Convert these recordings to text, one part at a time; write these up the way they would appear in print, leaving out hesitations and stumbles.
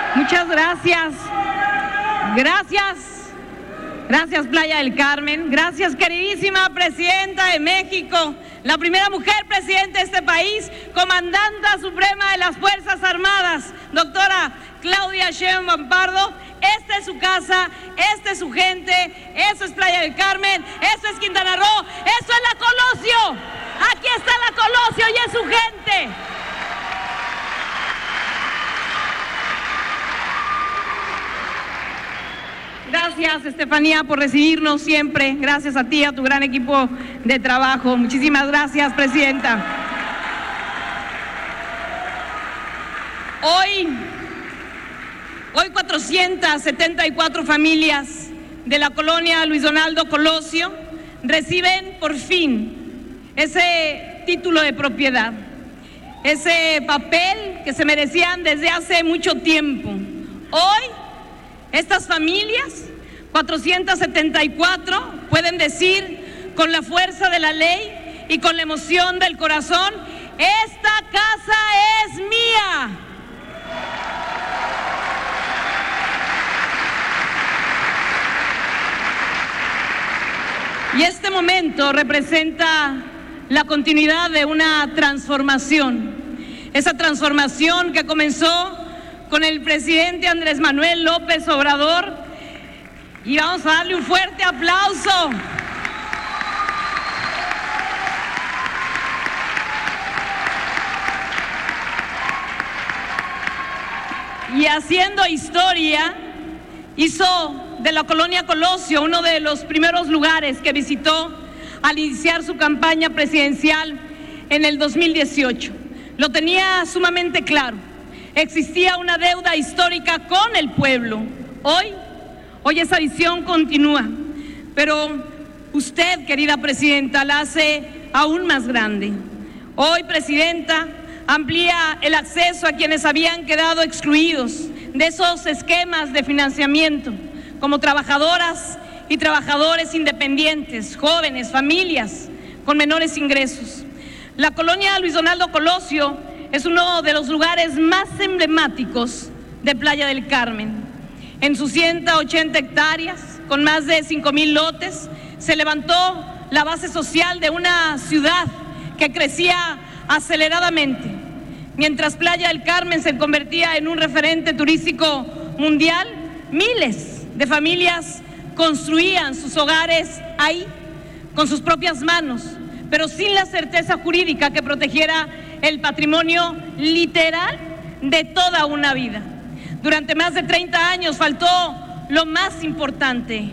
Muchas gracias. Gracias, Playa del Carmen. Gracias, queridísima presidenta de México, la primera mujer presidenta de este país, comandanta suprema de las Fuerzas Armadas, doctora Claudia Sheinbaum Pardo. Esta es su casa, esta es su gente, eso es Playa del Carmen, eso es Quintana Roo, eso es la Colosio. Aquí está la Colosio y es su gente. Gracias, Estefanía, por recibirnos siempre. Gracias a ti, a tu gran equipo de trabajo. Muchísimas gracias, presidenta. Hoy 474 familias de la colonia Luis Donaldo Colosio reciben por fin ese título de propiedad, ese papel que se merecían desde hace mucho tiempo. Hoy, estas familias, 474, pueden decir con la fuerza de la ley y con la emoción del corazón: esta casa es mía. Y este momento representa la continuidad de una transformación, esa transformación que comenzó con el presidente Andrés Manuel López Obrador, y vamos a darle un fuerte aplauso. Y haciendo historia, hizo de la colonia Colosio uno de los primeros lugares que visitó al iniciar su campaña presidencial en el 2018. Lo tenía sumamente claro. Existía una deuda histórica con el pueblo. Hoy esa visión continúa, pero usted, querida presidenta, la hace aún más grande. Hoy, presidenta, amplía el acceso a quienes habían quedado excluidos de esos esquemas de financiamiento, como trabajadoras y trabajadores independientes, jóvenes, familias con menores ingresos. La colonia Luis Donaldo Colosio es uno de los lugares más emblemáticos de Playa del Carmen. En sus 180 hectáreas, con más de 5,000 lotes, se levantó la base social de una ciudad que crecía aceleradamente. Mientras Playa del Carmen se convertía en un referente turístico mundial, miles de familias construían sus hogares ahí, con sus propias manos, pero sin la certeza jurídica que protegiera el patrimonio literal de toda una vida. Durante más de 30 años faltó lo más importante: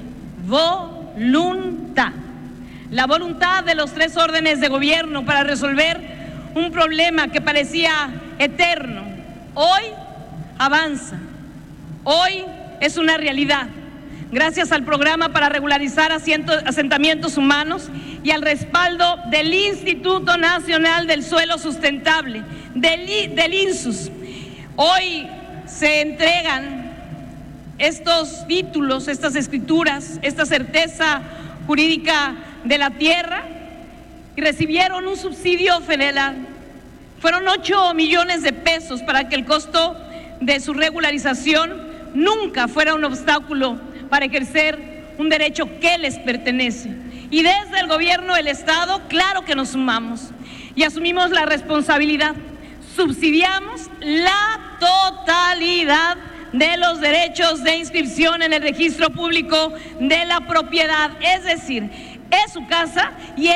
voluntad. La voluntad de los tres órdenes de gobierno para resolver un problema que parecía eterno. Hoy avanza, hoy es una realidad. Gracias al programa para regularizar asentamientos humanos y al respaldo del Instituto Nacional del Suelo Sustentable, del INSUS, hoy se entregan estos títulos, estas escrituras, esta certeza jurídica de la tierra, y recibieron un subsidio federal. Fueron 8 millones de pesos para que el costo de su regularización nunca fuera un obstáculo para ejercer un derecho que les pertenece. Y desde el gobierno del Estado, claro que nos sumamos y asumimos la responsabilidad. Subsidiamos la totalidad de los derechos de inscripción en el registro público de la propiedad, es decir, es su casa y